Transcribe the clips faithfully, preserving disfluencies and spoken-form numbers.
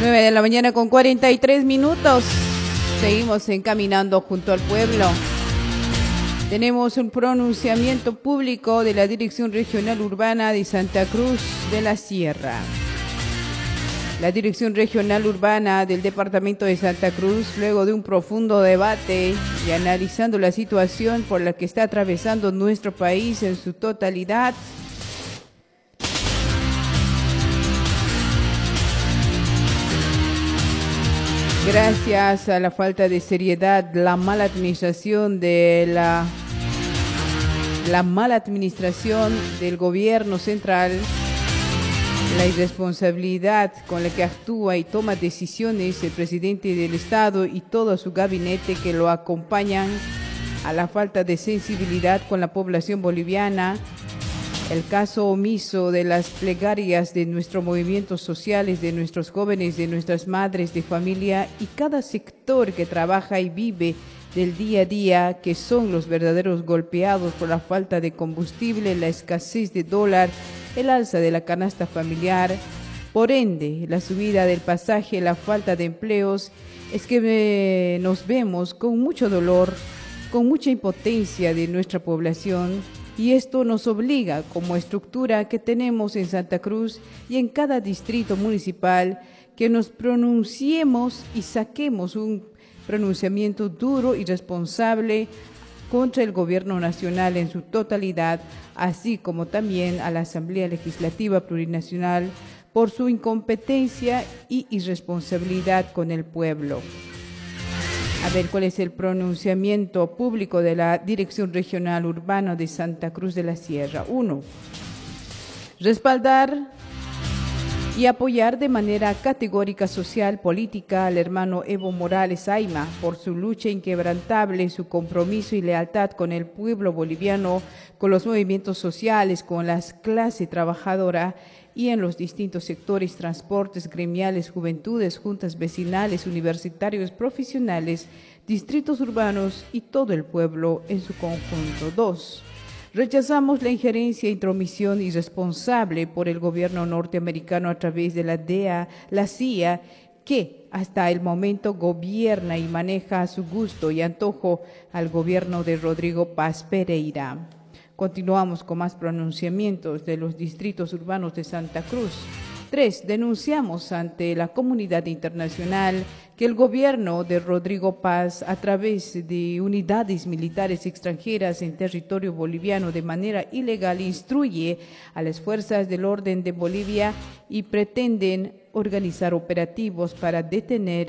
nueve de la mañana con cuarenta y tres minutos. Seguimos encaminando junto al pueblo. Tenemos un pronunciamiento público de la Dirección Regional Urbana de Santa Cruz de la Sierra. La Dirección Regional Urbana del Departamento de Santa Cruz, luego de un profundo debate y analizando la situación por la que está atravesando nuestro país en su totalidad, gracias a la falta de seriedad, la mala administración de la, la mala administración del gobierno central, la irresponsabilidad con la que actúa y toma decisiones el presidente del Estado y todo su gabinete que lo acompañan, a la falta de sensibilidad con la población boliviana, el caso omiso de las plegarias de nuestros movimientos sociales, de nuestros jóvenes, de nuestras madres de familia y cada sector que trabaja y vive del día a día, que son los verdaderos golpeados por la falta de combustible, la escasez de dólar, el alza de la canasta familiar, por ende, la subida del pasaje, la falta de empleos, es que eh, nos vemos con mucho dolor, con mucha impotencia de nuestra población. Y esto nos obliga, como estructura que tenemos en Santa Cruz y en cada distrito municipal, que nos pronunciemos y saquemos un pronunciamiento duro y responsable contra el gobierno nacional en su totalidad, así como también a la Asamblea Legislativa Plurinacional por su incompetencia y irresponsabilidad con el pueblo. A ver, ¿cuál es el pronunciamiento público de la Dirección Regional Urbana de Santa Cruz de la Sierra? Uno, respaldar y apoyar de manera categórica, social, política al hermano Evo Morales Ayma por su lucha inquebrantable, su compromiso y lealtad con el pueblo boliviano, con los movimientos sociales, con la clase trabajadora y en los distintos sectores, transportes, gremiales, juventudes, juntas vecinales, universitarios, profesionales, distritos urbanos y todo el pueblo en su conjunto. Dos, rechazamos la injerencia, intromisión irresponsable por el gobierno norteamericano a través de la D E A, la C I A, que hasta el momento gobierna y maneja a su gusto y antojo al gobierno de Rodrigo Paz Pereira. Continuamos con más pronunciamientos de los distritos urbanos de Santa Cruz. Tres, denunciamos ante la comunidad internacional que el gobierno de Rodrigo Paz, a través de unidades militares extranjeras en territorio boliviano de manera ilegal, instruye a las fuerzas del orden de Bolivia y pretenden organizar operativos para detener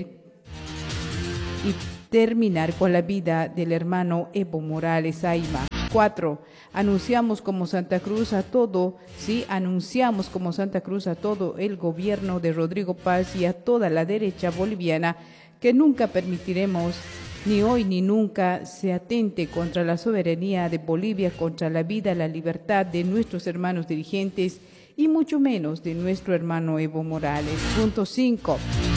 y terminar con la vida del hermano Evo Morales Ayma. Cuatro, anunciamos como Santa Cruz a todo, sí, anunciamos como Santa Cruz a todo el gobierno de Rodrigo Paz y a toda la derecha boliviana que nunca permitiremos, ni hoy ni nunca, se atente contra la soberanía de Bolivia, contra la vida, la libertad de nuestros hermanos dirigentes y mucho menos de nuestro hermano Evo Morales. Punto cinco.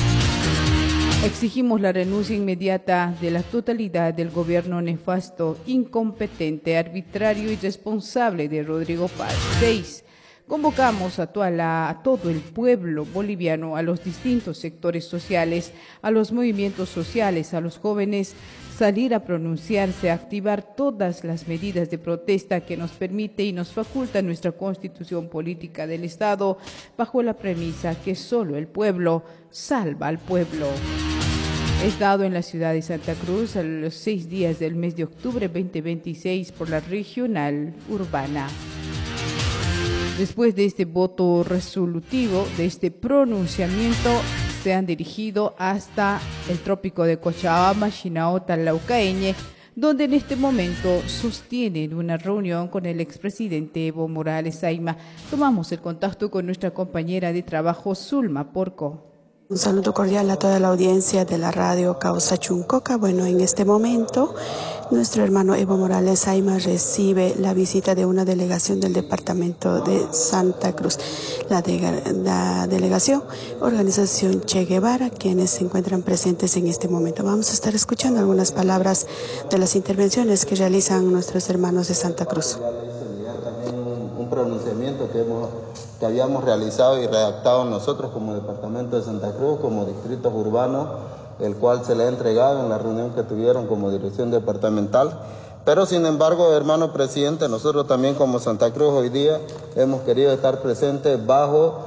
Exigimos la renuncia inmediata de la totalidad del gobierno nefasto, incompetente, arbitrario y responsable de Rodrigo Paz. Seis. Convocamos a, toda la, a todo el pueblo boliviano, a los distintos sectores sociales, a los movimientos sociales, a los jóvenes, salir a pronunciarse, a activar todas las medidas de protesta que nos permite y nos faculta nuestra Constitución Política del Estado, bajo la premisa que solo el pueblo salva al pueblo. Estado en la ciudad de Santa Cruz a los seis días del mes de octubre veinte veintiséis por la Regional Urbana. Después de este voto resolutivo, de este pronunciamiento, se han dirigido hasta el trópico de Cochabamba, Chinaota, Laucaeñe, donde en este momento sostienen una reunión con el expresidente Evo Morales Ayma. Tomamos el contacto con nuestra compañera de trabajo, Zulma Porco. Un saludo cordial a toda la audiencia de la radio Causa Chuncoca. Bueno, en este momento nuestro hermano Evo Morales Ayma recibe la visita de una delegación del departamento de Santa Cruz. La, de, la delegación Organización Che Guevara, quienes se encuentran presentes en este momento. Vamos a estar escuchando algunas palabras de las intervenciones que realizan nuestros hermanos de Santa Cruz. También un, un pronunciamiento que hemos que habíamos realizado y redactado nosotros como Departamento de Santa Cruz, como distritos urbanos, el cual se le ha entregado en la reunión que tuvieron como dirección departamental. Pero sin embargo, hermano presidente, nosotros también como Santa Cruz hoy día hemos querido estar presentes bajo,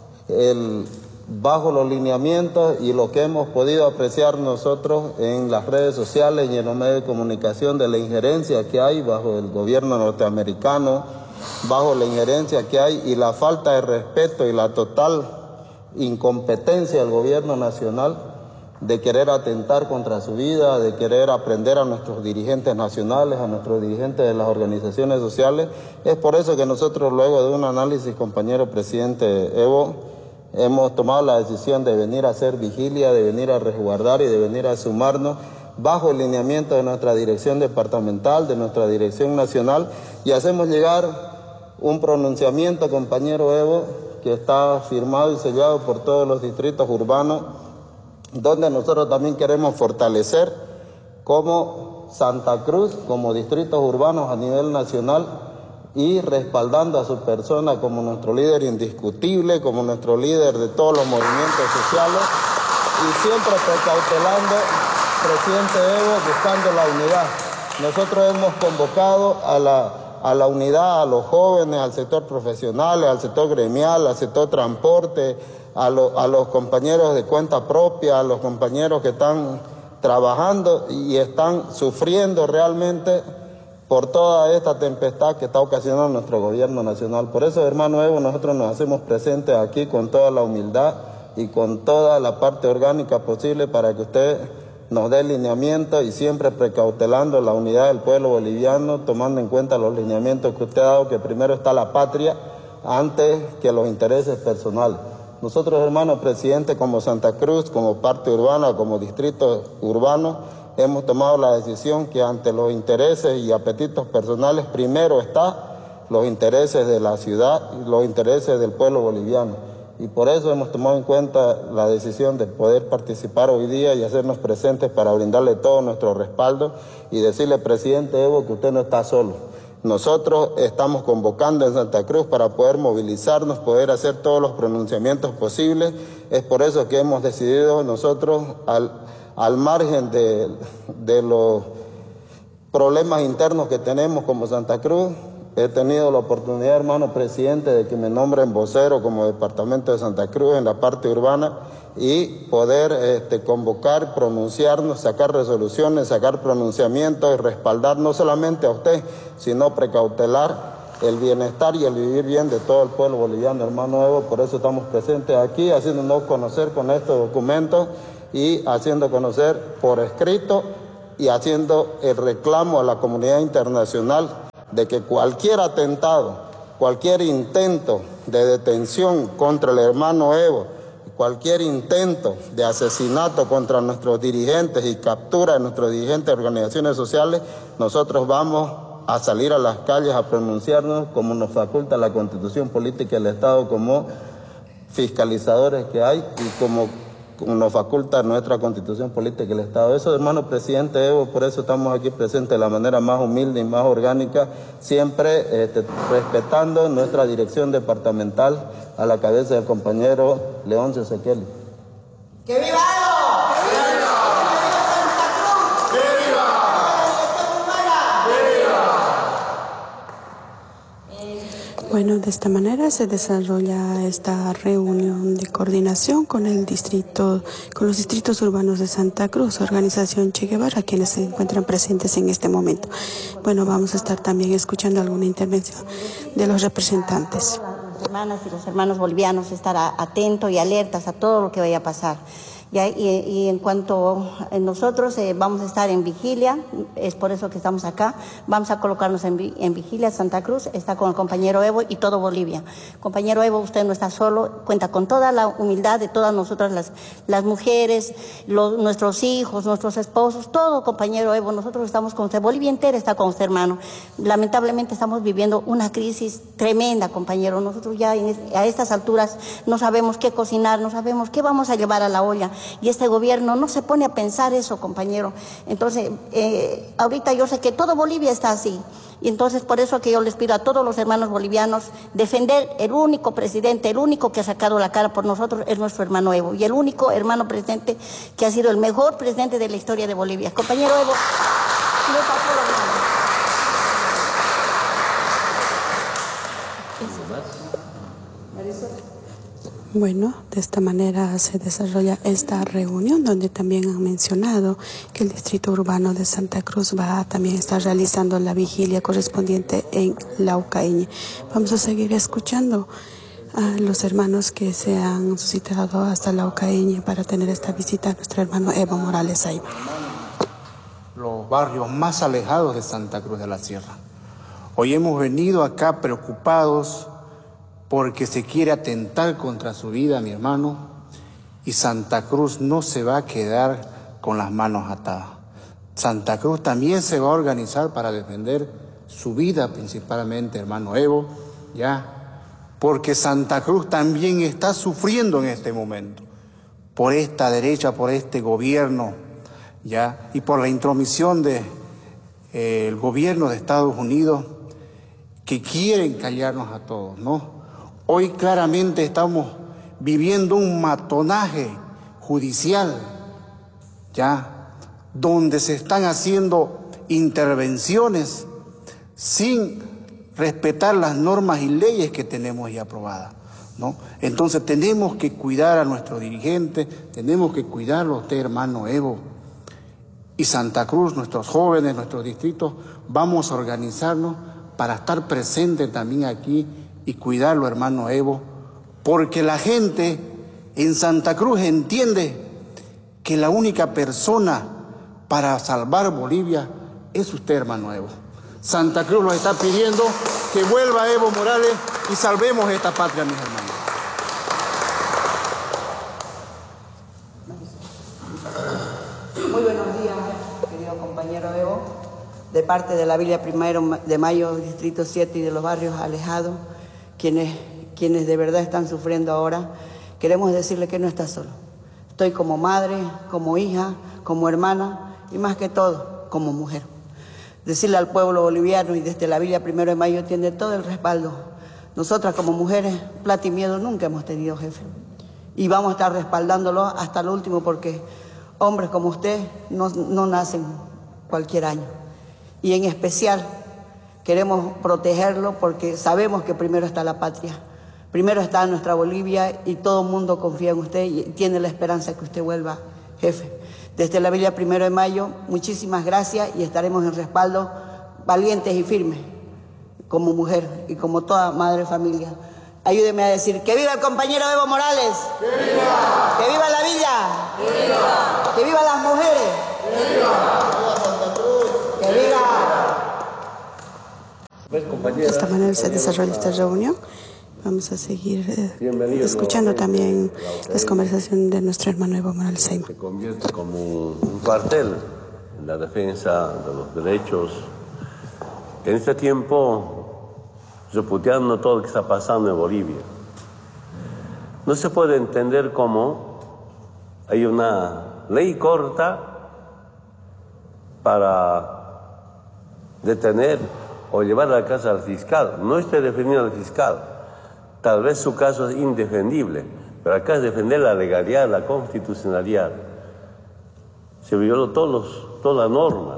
el, bajo los lineamientos y lo que hemos podido apreciar nosotros en las redes sociales y en los medios de comunicación de la injerencia que hay bajo el gobierno norteamericano, bajo la injerencia que hay y la falta de respeto y la total incompetencia del gobierno nacional de querer atentar contra su vida, de querer aprender a nuestros dirigentes nacionales, a nuestros dirigentes de las organizaciones sociales. Es por eso que nosotros, luego de un análisis, compañero presidente Evo, hemos tomado la decisión de venir a hacer vigilia, de venir a resguardar y de venir a sumarnos bajo el lineamiento de nuestra dirección departamental, de nuestra dirección nacional, y hacemos llegar un pronunciamiento, compañero Evo, que está firmado y sellado por todos los distritos urbanos, donde nosotros también queremos fortalecer como Santa Cruz, como distritos urbanos a nivel nacional, y respaldando a su persona como nuestro líder indiscutible, como nuestro líder de todos los movimientos sociales, y siempre precautelando, presidente Evo, buscando la unidad. Nosotros hemos convocado a la, a la unidad, a los jóvenes, al sector profesional, al sector gremial, al sector transporte, a, lo, a los compañeros de cuenta propia, a los compañeros que están trabajando y están sufriendo realmente por toda esta tempestad que está ocasionando nuestro gobierno nacional. Por eso, hermano Evo, nosotros nos hacemos presentes aquí con toda la humildad y con toda la parte orgánica posible para que usted nos dé lineamiento y siempre precautelando la unidad del pueblo boliviano, tomando en cuenta los lineamientos que usted ha dado, que primero está la patria antes que los intereses personales. Nosotros, hermano presidente, como Santa Cruz, como parte urbana, como distrito urbano, hemos tomado la decisión que ante los intereses y apetitos personales primero está los intereses de la ciudad y los intereses del pueblo boliviano. Y por eso hemos tomado en cuenta la decisión de poder participar hoy día y hacernos presentes para brindarle todo nuestro respaldo y decirle, presidente Evo, que usted no está solo. Nosotros estamos convocando en Santa Cruz para poder movilizarnos, poder hacer todos los pronunciamientos posibles. Es por eso que hemos decidido nosotros, al, al margen de, de los problemas internos que tenemos como Santa Cruz, he tenido la oportunidad, hermano presidente, de que me nombren vocero como departamento de Santa Cruz en la parte urbana y poder este, convocar, pronunciarnos, sacar resoluciones, sacar pronunciamientos y respaldar no solamente a usted, sino precautelar el bienestar y el vivir bien de todo el pueblo boliviano, hermano Evo. Por eso estamos presentes aquí, haciéndonos conocer con estos documentos y haciendo conocer por escrito y haciendo el reclamo a la comunidad internacional de que cualquier atentado, cualquier intento de detención contra el hermano Evo, cualquier intento de asesinato contra nuestros dirigentes y captura de nuestros dirigentes de organizaciones sociales, nosotros vamos a salir a las calles a pronunciarnos como nos faculta la Constitución Política del Estado, como fiscalizadores que hay y como nos faculta nuestra Constitución Política del Estado. Eso, hermano presidente Evo, por eso estamos aquí presentes de la manera más humilde y más orgánica, siempre este, respetando nuestra dirección departamental a la cabeza del compañero Leoncio Sekeli. ¡Que viva Evo! ¡Que viva! ¡Que viva! ¡Que viva! Bueno, de esta manera se desarrolla esta reunión de coordinación con el distrito, con los distritos urbanos de Santa Cruz, Organización Che Guevara, quienes se encuentran presentes en este momento. Bueno, vamos a estar también escuchando alguna intervención de los representantes. Las hermanas y los hermanos bolivianos estar atentos y alertas a todo lo que vaya a pasar. Ya, y, y en cuanto a nosotros eh, vamos a estar en vigilia, es por eso que estamos acá, vamos a colocarnos en, en vigilia. Santa Cruz está con el compañero Evo y todo Bolivia. Compañero Evo, usted no está solo, cuenta con toda la humildad de todas nosotras las, las mujeres, los, nuestros hijos, nuestros esposos, todo, compañero Evo, nosotros estamos con usted, Bolivia entera está con usted, hermano. Lamentablemente estamos viviendo una crisis tremenda, compañero, nosotros ya en, a estas alturas no sabemos qué cocinar, no sabemos qué vamos a llevar a la olla. Y este gobierno no se pone a pensar eso, compañero. Entonces, eh, ahorita yo sé que todo Bolivia está así. Y entonces por eso que yo les pido a todos los hermanos bolivianos defender el único presidente, el único que ha sacado la cara por nosotros es nuestro hermano Evo. Y el único hermano presidente que ha sido el mejor presidente de la historia de Bolivia. Compañero Evo, no pasó lo mismo. Bueno, de esta manera se desarrolla esta reunión donde también han mencionado que el Distrito Urbano de Santa Cruz va a también estar realizando la vigilia correspondiente en Laucaeñe. Vamos a seguir escuchando a los hermanos que se han suscitado hasta Laucaeñe para tener esta visita a nuestro hermano Evo Morales Ayma. Los barrios más alejados de Santa Cruz de la Sierra. Hoy hemos venido acá preocupados porque se quiere atentar contra su vida, mi hermano, y Santa Cruz no se va a quedar con las manos atadas. Santa Cruz también se va a organizar para defender su vida, principalmente, hermano Evo, ya, porque Santa Cruz también está sufriendo en este momento por esta derecha, por este gobierno, ya, y por la intromisión del de, eh, gobierno de Estados Unidos que quieren callarnos a todos, ¿no? Hoy claramente estamos viviendo un matonaje judicial, ya, donde se están haciendo intervenciones sin respetar las normas y leyes que tenemos ya aprobadas, ¿no? Entonces tenemos que cuidar a nuestros dirigentes, tenemos que cuidarlo a usted, hermano Evo. Y Santa Cruz, nuestros jóvenes, nuestros distritos, vamos a organizarnos para estar presentes también aquí y cuidarlo, hermano Evo, porque la gente en Santa Cruz entiende que la única persona para salvar Bolivia es usted, hermano Evo. Santa Cruz lo está pidiendo que vuelva Evo Morales y salvemos esta patria, mis hermanos. Muy buenos días, querido compañero Evo, de parte de la Villa Primero de Mayo, Distrito siete y de los barrios alejados. Quienes, quienes de verdad están sufriendo ahora, queremos decirle que no está solo. Estoy como madre, como hija, como hermana y más que todo, como mujer. Decirle al pueblo boliviano y desde la Villa Primero de Mayo tiene todo el respaldo. Nosotras como mujeres, plata y miedo nunca hemos tenido, jefe. Y vamos a estar respaldándolo hasta lo último porque hombres como usted no, no nacen cualquier año. Y en especial queremos protegerlo porque sabemos que primero está la patria, primero está nuestra Bolivia y todo el mundo confía en usted y tiene la esperanza que usted vuelva, jefe. Desde la Villa Primero de Mayo, muchísimas gracias y estaremos en respaldo valientes y firmes como mujer y como toda madre familia. Ayúdeme a decir que viva el compañero Evo Morales, que viva, que viva la villa, que viva, que viva las mujeres, que viva, Santa Cruz, que viva. De esta manera se desarrolla esta reunión. Vamos a seguir eh, escuchando también las conversaciones de nuestro hermano Evo Morales Ayma. Se convierte como un cuartel en la defensa de los derechos. En este tiempo, repudiando todo lo que está pasando en Bolivia, no se puede entender cómo hay una ley corta para detener o llevar a la casa al fiscal. No estoy defendiendo al fiscal. Tal vez su caso es indefendible, pero acá es defender la legalidad, la constitucionalidad. Se violó todos los, todas las normas.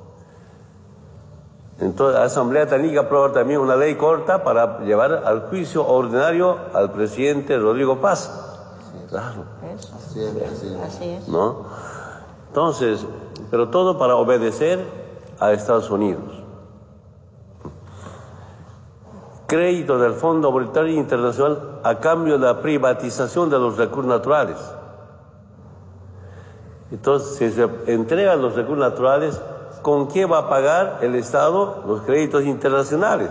Entonces, la Asamblea tiene que aprobar también una ley corta para llevar al juicio ordinario al presidente Rodrigo Paz. Claro. Así es, así es. Así es. ¿No? Entonces, pero todo para obedecer a Estados Unidos. Crédito del Fondo Monetario Internacional a cambio de la privatización de los recursos naturales. Entonces, si se entregan los recursos naturales, ¿con qué va a pagar el Estado los créditos internacionales?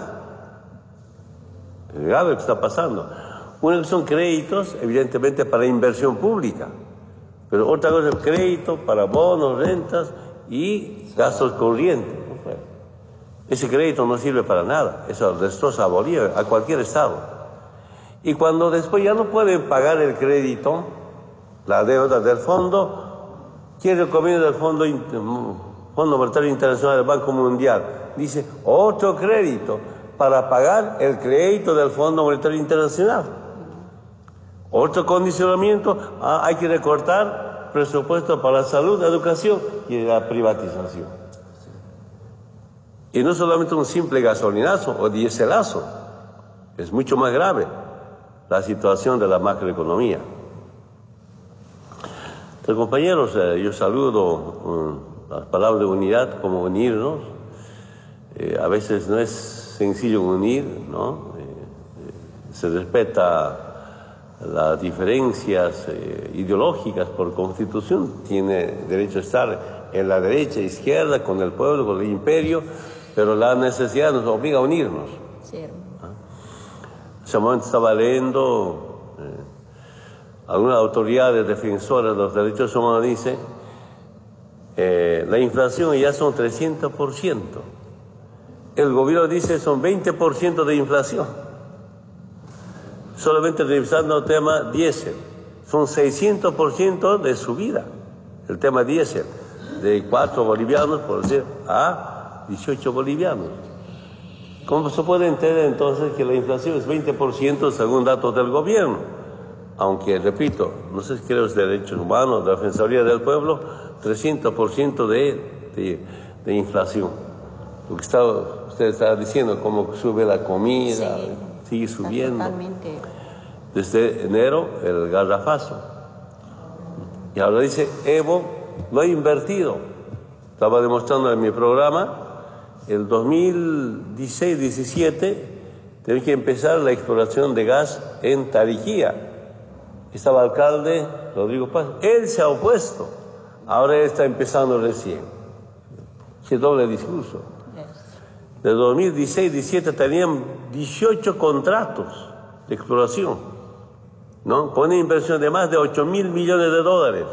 Es grave lo que está pasando. Uno son créditos, evidentemente, para inversión pública, pero otra cosa es crédito para bonos, rentas y gastos corrientes. Ese crédito no sirve para nada, eso destroza a Bolivia, a cualquier Estado. Y cuando después ya no pueden pagar el crédito, la deuda del fondo. ¿Quién recomienda el Fondo, Fondo Monetario Internacional del Banco Mundial? Dice, otro crédito para pagar el crédito del Fondo Monetario Internacional. Otro condicionamiento, ah, hay que recortar presupuesto para la salud, educación y la privatización. Y no solamente un simple gasolinazo o diéselazo, es mucho más grave la situación de la macroeconomía. Entonces, compañeros, eh, yo saludo um, las palabras de unidad como unirnos. Eh, a veces no es sencillo unir, ¿no? Eh, eh, se respeta las diferencias eh, ideológicas por constitución, tiene derecho a estar en la derecha, izquierda, con el pueblo, con el imperio, pero la necesidad nos obliga a unirnos. Sí. ¿Ah? En ese momento estaba leyendo... Eh, algunas autoridades defensoras de los derechos humanos dicen eh, la inflación ya son trescientos por ciento. El gobierno dice son veinte por ciento de inflación. Solamente revisando el tema diésel, son seiscientos por ciento de subida. El tema diésel, de cuatro bolivianos, por decir, a dieciocho bolivianos. ¿Cómo se puede entender entonces que la inflación es veinte por ciento según datos del gobierno? Aunque, repito, no sé si creo es derechos humanos, de la Defensoría del Pueblo, trescientos por ciento de, de, de inflación. Lo que está, usted está diciendo, cómo sube la comida, sí, sigue subiendo. Totalmente. Desde enero, el garrafazo. Y ahora dice, Evo lo ha invertido. Estaba demostrando en mi programa, el dos mil dieciséis diecisiete, tenía que empezar la exploración de gas en Tarija. Estaba alcalde Rodrigo Paz, él se ha opuesto, ahora él está empezando recién. Qué doble discurso. De dos mil dieciséis diecisiete tenían dieciocho contratos de exploración, ¿no? Con una inversión de más de ocho mil millones de dólares.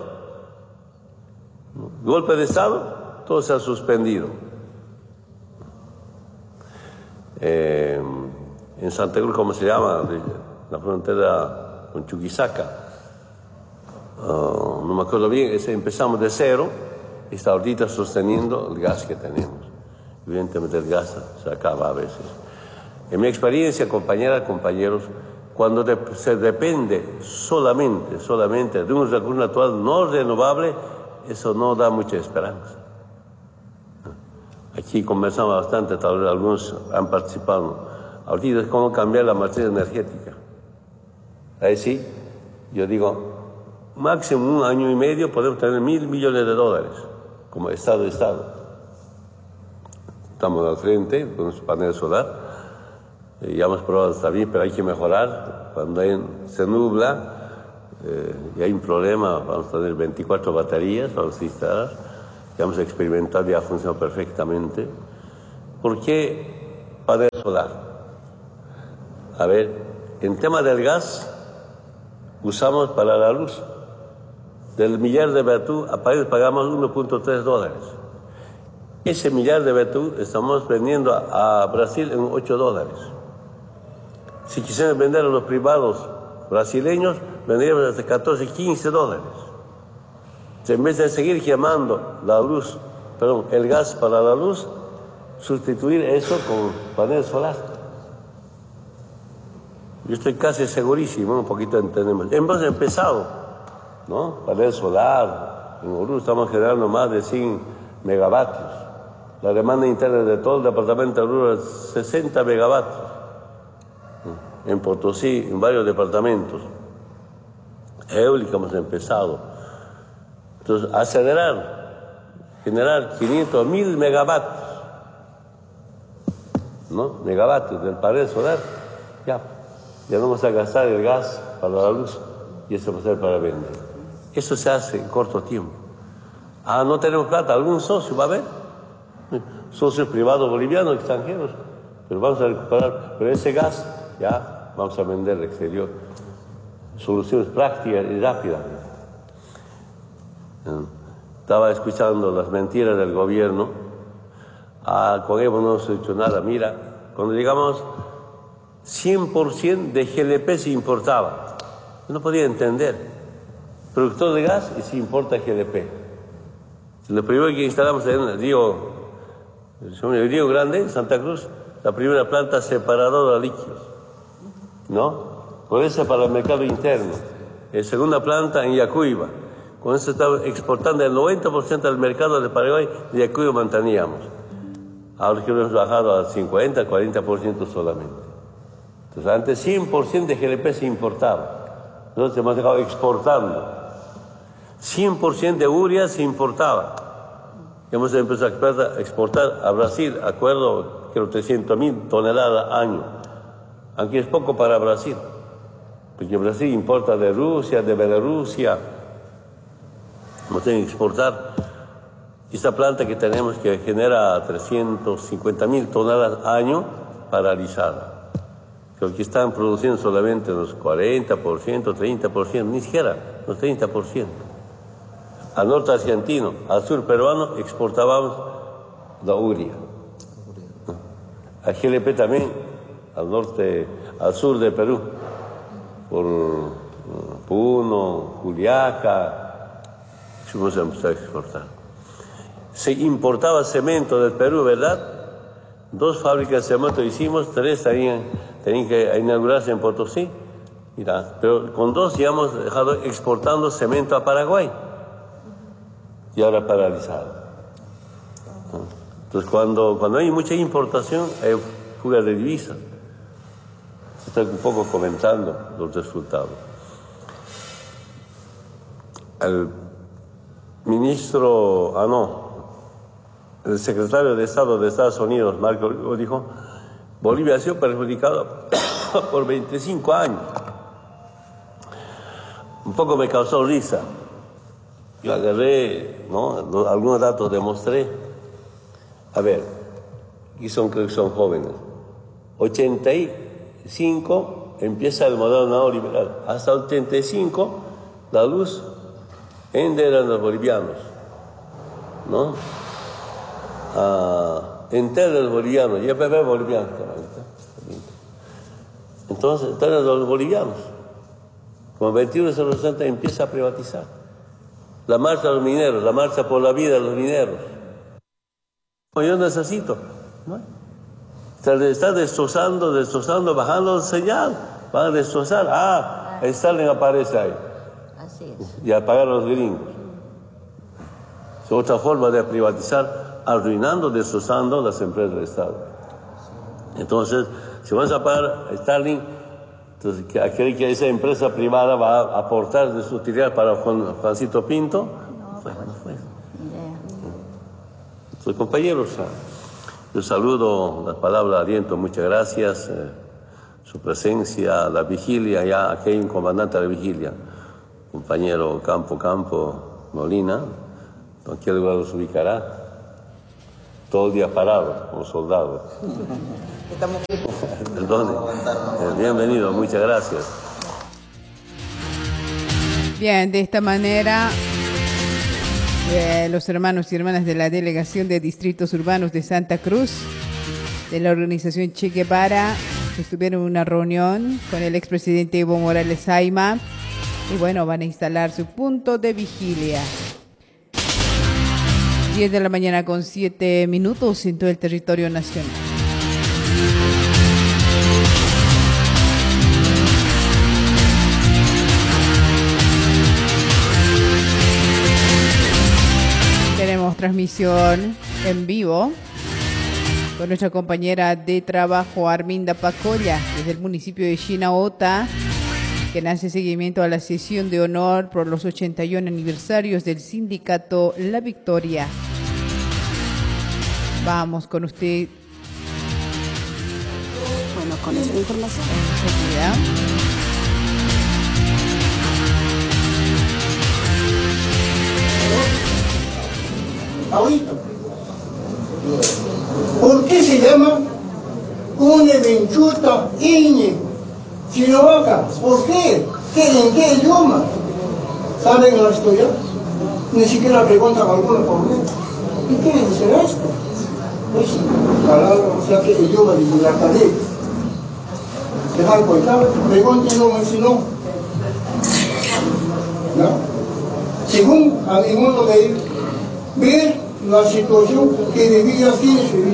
Golpe de Estado, todo se ha suspendido. Eh, en Santa Cruz, ¿cómo se llama? La frontera con Chuquisaca, uh, no me acuerdo bien, ese, empezamos de cero y está ahorita sosteniendo el gas que tenemos. Evidentemente el gas se acaba a veces. En mi experiencia, compañeras, compañeros, cuando de, se depende solamente, solamente de un recurso natural no renovable, eso no da mucha esperanza. Aquí conversamos bastante, tal vez algunos han participado. Ahorita es cómo cambiar la matriz energética. Ahí sí, yo digo, máximo un año y medio podemos tener mil millones de dólares como Estado de Estado. Estamos al frente con nuestro panel solar, eh, ya hemos probado está bien, pero hay que mejorar. Cuando hay, se nubla eh, y hay un problema, vamos a tener veinticuatro baterías, vamos a instalar, ya hemos experimentado, ya funciona perfectamente. ¿Por qué panel solar? A ver, en tema del gas, usamos para la luz. Del millar de betú a país pagamos uno punto tres dólares. Ese millar de betú estamos vendiendo a, a Brasil en ocho dólares. Si quisiéramos vender a los privados brasileños, vendríamos hasta catorce, quince dólares. En vez de seguir quemando la luz, perdón, el gas para la luz, sustituir eso con panel solar. Yo estoy casi segurísimo, un poquito entendemos. Hemos empezado, ¿no? Panel solar, en Oruro estamos generando más de cien megavatios. La demanda interna de todo el departamento de Oruro es sesenta megavatios. En Potosí, en varios departamentos. Eólica hemos empezado. Entonces, acelerar, generar quinientos mil megavatios, ¿no? Megavatios del panel solar, ya. Ya no vamos a gastar el gas para la luz y eso va a ser para vender. Eso se hace en corto tiempo. Ah, no tenemos plata, algún socio va a haber. Socios privados bolivianos, extranjeros, pero vamos a recuperar. Pero ese gas ya vamos a vender al exterior. Soluciones prácticas y rápidas. Estaba escuchando las mentiras del gobierno. Ah, con Evo no se ha hecho nada. Mira, cuando llegamos, cien por ciento de G L P se importaba. No podía entender. productor de gas y se importa G L P. Lo primero que instalamos en el río, el río Grande, Santa Cruz, la primera planta separadora de líquidos, ¿no? Por eso para el mercado interno. La segunda planta en Yacuiba. Con eso estamos exportando el noventa por ciento del mercado de Paraguay, de Yacuiba manteníamos. Ahora que lo hemos bajado al cincuenta, cuarenta por ciento solamente. Entonces antes cien por ciento de G L P se importaba. Nosotros hemos dejado exportando. cien por ciento de urea se importaba. Hemos empezado a exportar a Brasil, acuerdo, creo trescientas mil toneladas al año. Aunque es poco para Brasil. Porque Brasil importa de Rusia, de Bielorrusia. Hemos tenido que exportar esta planta que tenemos que genera trescientas cincuenta mil toneladas al año paralizada. Creo que están produciendo solamente los cuarenta por ciento, treinta por ciento, ni siquiera los treinta por ciento. Al norte argentino, al sur peruano, exportábamos la urea. Al G L P también, al norte, al sur de Perú, por Puno, Juliaca, hemos empezado a exportar. Se importaba cemento del Perú, ¿verdad? Dos fábricas de cemento hicimos, tres tenían, tenían que inaugurarse en Potosí. Mira, pero con dos ya hemos dejado exportando cemento a Paraguay. Y ahora paralizado. Entonces, cuando, cuando hay mucha importación, hay fuga de divisas. Se está un poco comentando los resultados. El ministro, ah no, el secretario de Estado de Estados Unidos, Marco Rubio, dijo, Bolivia ha sido perjudicada por veinticinco años. Un poco me causó risa. Yo agarré, ¿no?, algunos datos, demostré. A ver, y son, creo que son jóvenes. ochenta y cinco empieza el modelo neoliberal. Hasta ochenta y cinco la luz ende eran los bolivianos, ¿no? Ah, Entel de los bolivianos, Y P B boliviano. Entonces, entonces los bolivianos, como veintiuno cero sesenta empieza a privatizar. La marcha de los mineros, la marcha por la vida de los mineros. Yo necesito, ¿no? Está destrozando, destrozando, bajando el señal. Van a destrozar. Ah, Stalin aparece ahí. Así es. Y a pagar a los gringos. Es otra forma de privatizar, arruinando, destrozando las empresas del Estado. Entonces, si vamos a pagar a Stalin, entonces, ¿cree que esa empresa privada va a aportar de su utilidad para Juan, Juancito Pinto? No fue, no fue. Sus compañeros, yo saludo las palabras de aliento, muchas gracias, eh, su presencia, la vigilia, ya aquí hay un comandante de la vigilia, compañero Campo Campo Molina, ¿en qué lugar los ubicará? Todo el día parado, como soldado. Estamos... Perdone. Eh, bienvenido, muchas gracias. Bien, de esta manera, eh, los hermanos y hermanas de la Delegación de Distritos Urbanos de Santa Cruz, de la organización Che Guevara, estuvieron en una reunión con el expresidente Evo Morales Ayma, y bueno, van a instalar su punto de vigilia. diez de la mañana con siete minutos en todo el territorio nacional. Tenemos transmisión en vivo con nuestra compañera de trabajo Arminda Pacolla desde el municipio de Chinaota, que hace seguimiento a la sesión de honor por los ochenta y uno aniversarios del sindicato La Victoria. Vamos con usted. Bueno, con esta información. Enseguida. Ahorita, ¿por qué se llama une benchuta iñe chinovaca? ¿Por qué? ¿Qué, ¿En qué idioma? ¿Saben la historia? Ni siquiera preguntan a alguno por qué. ¿Y qué será esto? Es palabra, o sea que idioma de la cadena. Dejar coitar, pregúntenlo si no. ¿No? según a mi modo de ver la situación que vivía aquí,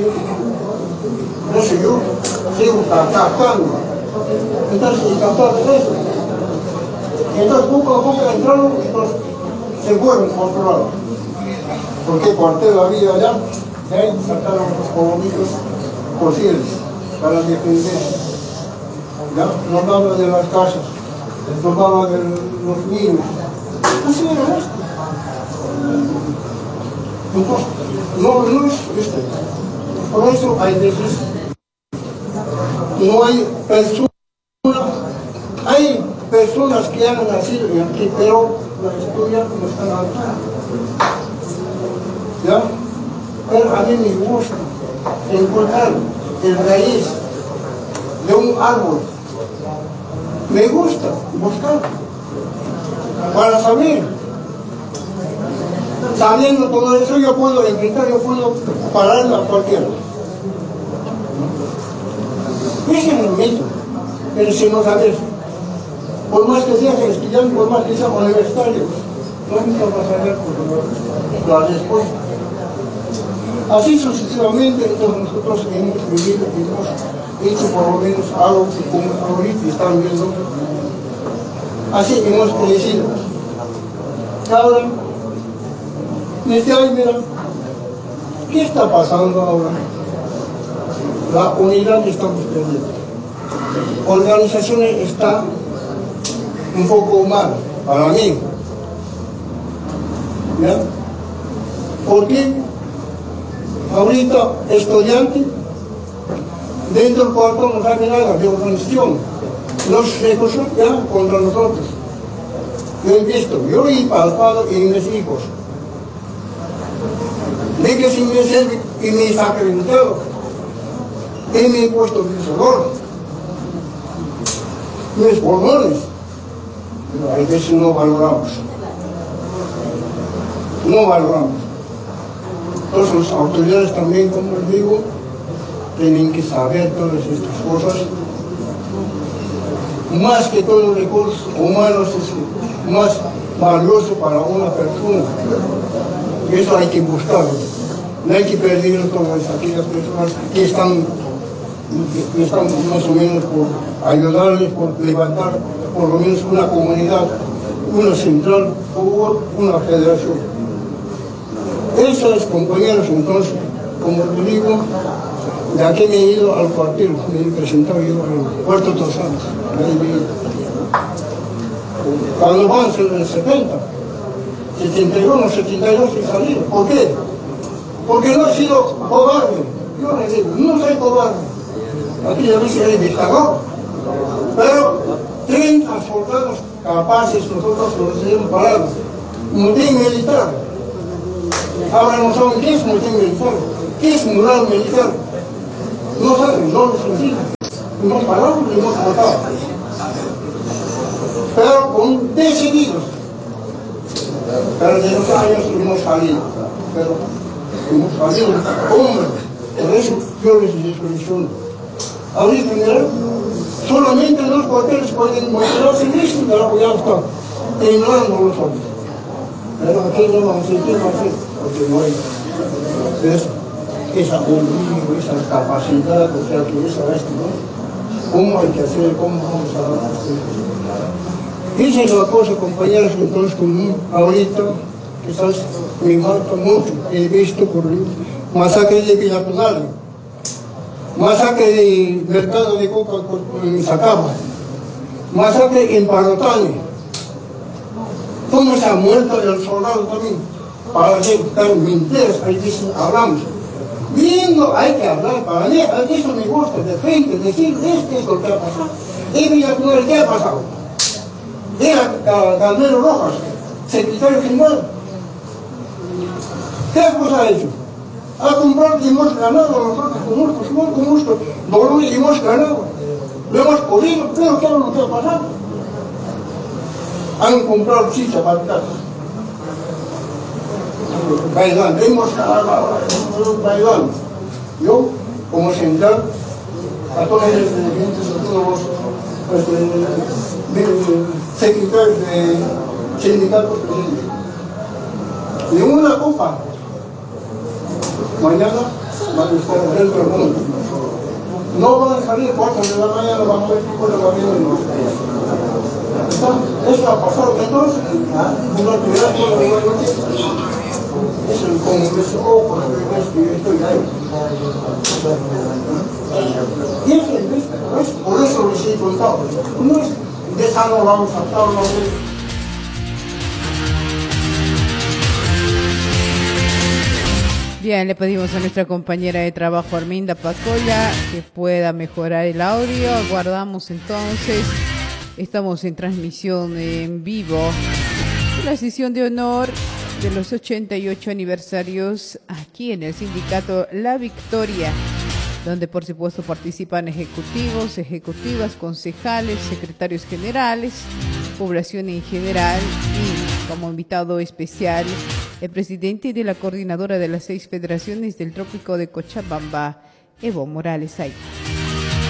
no sé, yo sigo captando, entonces captando eso. Entonces poco a poco entraron, entonces se fueron por otro lado, porque cuartel había allá, de ahí sacaron los colonitos posibles para defender. ¿Ya? Nos habla de las casas, nos habla de los niños. Así era esto. Entonces, no, no es este. Por eso hay veces, no hay personas, hay personas que han nacido aquí, pero la historia no está en la altura. ¿Ya? Pero a mí me gusta encontrar el raíz de un árbol. Me gusta buscar para saber. Sabiendo todo eso, yo puedo enfrentar, yo puedo parar a cualquiera. Ese es el mito, pero si no sabes, por más que seas estudiante, por más que seas universitario, nunca vas a ver la respuesta. Así sucesivamente, entonces nosotros hemos vivido, hemos hecho por lo menos algo como ahorita están viendo. Así hemos crecido. Ahora, me dice, ay, mira, ¿qué está pasando ahora? La unidad que estamos perdiendo. Organizaciones está un poco mal para mí. ¿Ya? Porque ahorita estudiante dentro del cuarto no sabe nada de organización. Los recursos ya contra nosotros. Yo he visto, yo he palpado en mis hijos. De que si me sirve y me sacrificado, y me he puesto mi sudor, mis pulmones, pero a veces no valoramos. No valoramos. Entonces las autoridades también, como les digo, tienen que saber todas estas cosas. Más que todos los recursos humanos es más valioso para una persona. Y eso hay que buscarlo. No hay que perder todas aquellas personas que están, que están más o menos por ayudarles, por levantar por lo menos una comunidad, una central o una federación. Esas compañeros, entonces, como te digo, de aquí me he ido al cuartel, me he presentado yo en Puerto Tosano. Cuando van en el setenta, setenta y uno, setenta y dos y salido. ¿Por qué? Porque no he sido cobarde. Yo le digo, no soy cobarde. Aquí a veces he destacado. Pero treinta soldados capaces nosotros los hemos parado. Motín militar. Ahora no saben qué es motín militar. ¿Qué es moral militar? No saben, no les enseñan. Hemos parado y hemos matado. Pero con decididos. Pero de los años hemos salido. Pero hemos salido, hombre. Por eso yo les expresiono. Ahorita, mira, solamente los cuarteles pueden mostrarse listos para apoyar hasta terminando los hombres. Pero aquí no vamos a sentir más porque no hay. ¿Ves? Esa humildad, esa capacidad, o sea, que esa esto, ¿no? ¿Cómo hay que hacer? ¿Cómo vamos a hacer? Esa es la cosa, compañeros, entonces, como ahorita, quizás me falta mucho. He visto por el masacre de Villatunal, masacre de Mercado de Coca en Sacaba, masacre en Parotane. ¿Cómo se ha muerto el soldado también? Para dar mentiras, ahí dicen, hablamos. Viendo, hay que hablar, para mí, eso me gusta, de frente, decir, este es lo que ha pasado. Y Villatunal, ¿qué ha pasado? Era Caldero Rojas, secretario general. ¿Qué cosa ha hecho? Ha comprado y hemos ganado nosotros con mucho, con mucho dolor y hemos ganado. Lo hemos podido, pero ¿qué es lo que ha pasado? Han comprado chicha para el caso. Bailando, hemos ganado ahora, bailando. Yo, como central, a todos los dirigentes, a todos los pues, de, de, secretarios de sindicatos, Ni una copa. Mañana van a estar dentro del mundo. No van a salir cuatro de la mañana, van a ver cómo lo van a ver. Eso ha pasado entonces, una actividad toda la noche. Es el Congreso, o por ejemplo, estoy ahí. Y es el mismo, por eso les he contado. No es de esa no vamos a estar, no es. Bien, le pedimos a nuestra compañera de trabajo Arminda Pacolla que pueda mejorar el audio. Aguardamos entonces. Estamos en transmisión en vivo de la sesión de honor de los ochenta y ocho aniversarios aquí en el sindicato La Victoria, donde por supuesto participan ejecutivos, ejecutivas, concejales, secretarios generales, población en general y como invitado especial el presidente de la coordinadora de las seis federaciones del Trópico de Cochabamba, Evo Morales Ayma.